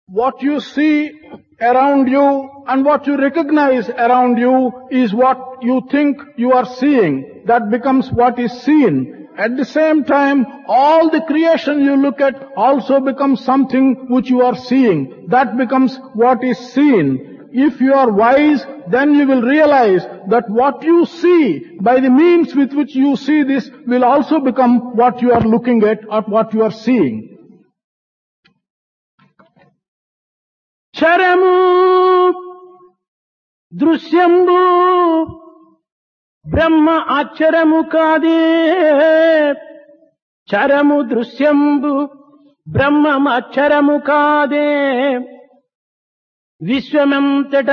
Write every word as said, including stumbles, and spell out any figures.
What you see around you and what you recognize around you is what you think you are seeing. That becomes what is seen. At the same time, all the creation you look at also becomes something which you are seeing. That becomes what is seen. If you are wise, then you will realize that what you see by the means with which you see this will also become what you are looking at or what you are seeing. చరము దృశ్యంబు బ్రహ్మ అక్షరము కాదే. చరము దృశ్యంబు బ్రహ్మ అక్షరము కాదే. విశ్వమంతట